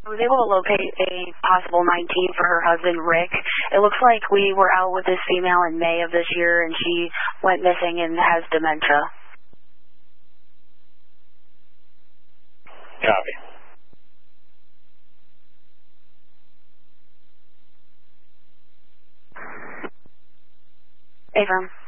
I was able to locate a possible 19 for her husband, Rick. It looks like we were out with this female in May of this year, and she went missing and has dementia. Copy. Affirm.